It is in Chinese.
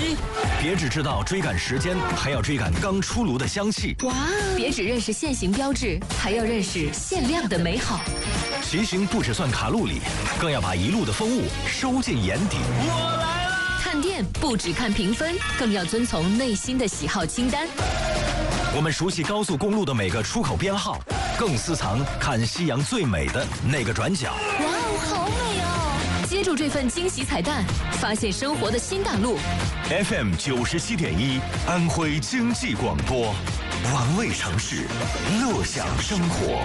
别只知道追赶时间，还要追赶刚出炉的香气。 哇！别只认识现行标志，还要认识限量的美好。 骑行不只算卡路里，更要把一路的风物收进眼底。 我来了！ 看店不只看评分，更要遵从内心的喜好清单。 我们熟悉高速公路的每个出口编号，更私藏看夕阳最美的那个转角。 哇哦，好美哦！接住这份惊喜彩蛋，发现生活的新大陆。 FM 97.1，安徽经济广播，玩味城市，乐享生活。